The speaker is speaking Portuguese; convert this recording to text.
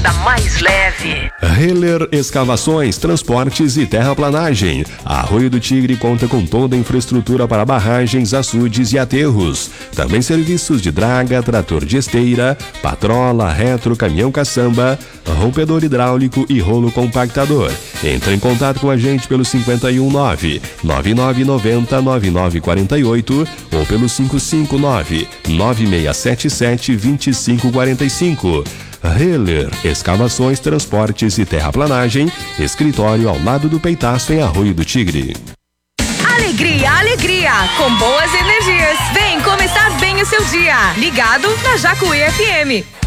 vida mais leve. Heller Escavações, Transportes e Terraplanagem. Arroio do Tigre conta com toda a infraestrutura para barragens, açudes e aterros. Também serviços de draga, trator de esteira, patrola, retro, caminhão caçamba, rompedor hidráulico e rolo compactador. Entre em contato com a gente pelo 519-9990-9948 ou pelo 559-9677-2545. Heller Escavações, Transportes e Terraplanagem. Escritório ao lado do Peitaço, em Arroio do Tigre. Alegria, alegria, com boas energias. Vem começar bem o seu dia. Ligado na Jacuí FM.